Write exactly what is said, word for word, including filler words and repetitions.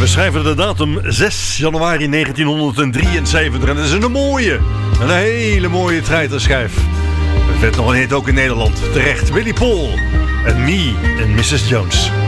We schrijven de datum zes januari negentienhonderddrieënzeventig. En dat is een mooie, een hele mooie treiterschijf. Het werd nog een hit ook in Nederland. Terecht, Willy Paul en Me en missus Jones.